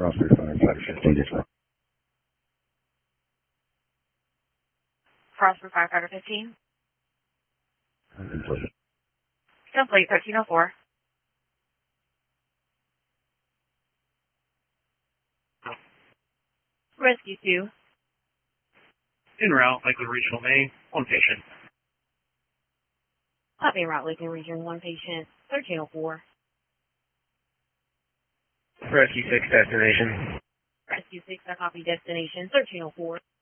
Oscar 515 Detroit. Prosper Firefighter 15. Complete. Complete 1304. Rescue 2. En route, Lakewood Regional Main, 1 patient. Copy route Lakewood Region 1 patient 1304. Rescue 6 destination. Rescue 6, I copy destination 1304.